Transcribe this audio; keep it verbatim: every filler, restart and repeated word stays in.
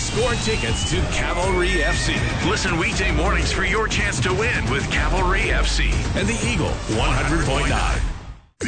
score tickets to Cavalry F C. Listen weekday mornings for your chance to win with Cavalry F C and the Eagle one hundred point nine.